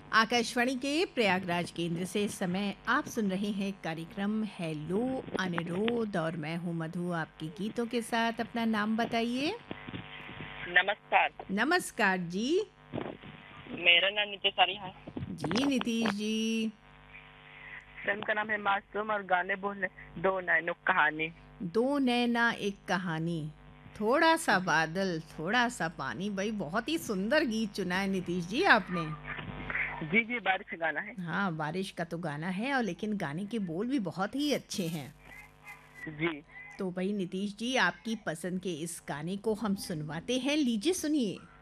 आकाशवाणी के प्रयागराज केंद्र से इस समय आप सुन रहे हैं कार्यक्रम हेलो अनिरोध और मैं हूँ मधु आपके गीतों के साथ। अपना नाम बताइए। नमस्कार। नमस्कार जी। मेरा नाम नीतीश आर्य है। जी नीतीश जी। फिल्म का नाम है मासूम और गाने बोले दो नैनो कहानी। दो नैना एक कहानी, थोड़ा सा बादल थोड़ा सा पानी। भाई बहुत ही सुंदर गीत चुना है नीतीश जी आपने। जी जी, बारिश का गाना है। हाँ, बारिश का तो गाना है और लेकिन गाने के बोल भी बहुत ही अच्छे हैं। जी। तो भाई नीतीश जी आपकी पसंद के इस गाने को हम सुनवाते हैं, लीजिए सुनिए।